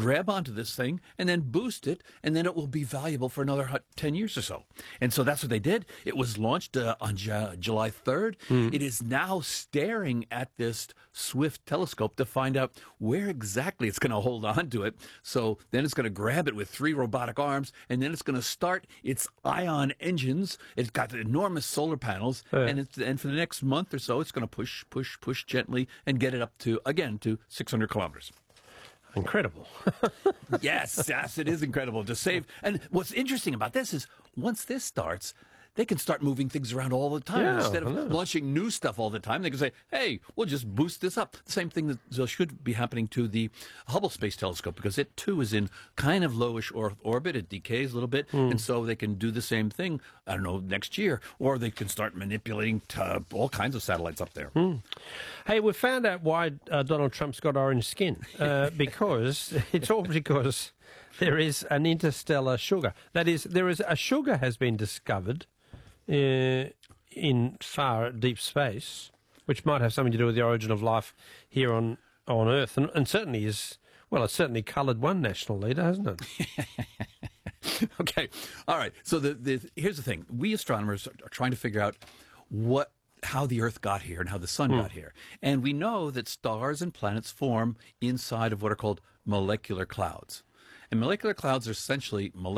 grab onto this thing and then boost it, and then it will be valuable for another 10 years or so. And so that's what they did. It was launched on July 3rd. It is now staring at this Swift telescope to find out where exactly it's going to hold on to it. So then it's going to grab it with 3 robotic arms, and then it's going to start its ion engines. It's got enormous solar panels, and for the next month or so, it's going to push gently and get it up to 600 kilometers. Incredible. Yes, it is incredible to save. And what's interesting about this is once this starts, they can start moving things around all the time. Yeah, Instead of launching new stuff all the time, they can say, hey, we'll just boost this up. The same thing that should be happening to the Hubble Space Telescope, because it, too, is in kind of lowish orbit. It decays a little bit, and so they can do the same thing, I don't know, next year. Or they can start manipulating all kinds of satellites up there. Hey, we found out why Donald Trump's got orange skin, because it's all because there is an interstellar sugar. That is, a sugar has been discovered in far deep space, which might have something to do with the origin of life here on Earth, and certainly is, well, it's certainly coloured one national leader, hasn't it? Okay, all right. So here's the thing: we astronomers are trying to figure out how the Earth got here and how the Sun got here, and we know that stars and planets form inside of what are called molecular clouds, and molecular clouds are essentially